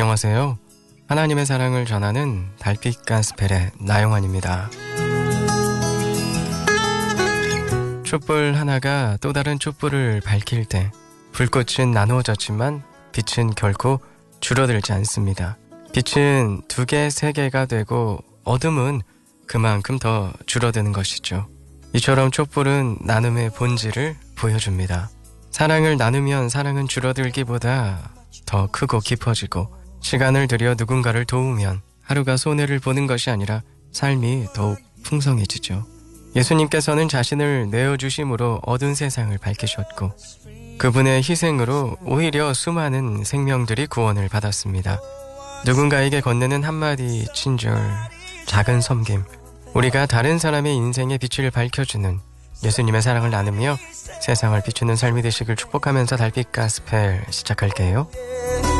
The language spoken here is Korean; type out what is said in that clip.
안녕하세요. 하나님의 사랑을 전하는 달빛 가스펠의 나영환입니다. 촛불 하나가 또 다른 촛불을 밝힐 때 불꽃은 나누어졌지만 빛은 결코 줄어들지 않습니다. 빛은 2개, 3개가 되고 어둠은 그만큼 더 줄어드는 것이죠. 이처럼 촛불은 나눔의 본질을 보여줍니다. 사랑을 나누면 사랑은 줄어들기보다 더 크고 깊어지고, 시간을 들여 누군가를 도우면 하루가 손해를 보는 것이 아니라 삶이 더욱 풍성해지죠. 예수님께서는 자신을 내어주심으로 어두운 세상을 밝히셨고, 그분의 희생으로 오히려 수많은 생명들이 구원을 받았습니다. 누군가에게 건네는 한마디 친절, 작은 섬김, 우리가 다른 사람의 인생의 빛을 밝혀주는 예수님의 사랑을 나누며 세상을 비추는 삶이 되시길 축복하면서 달빛 가스펠 시작할게요.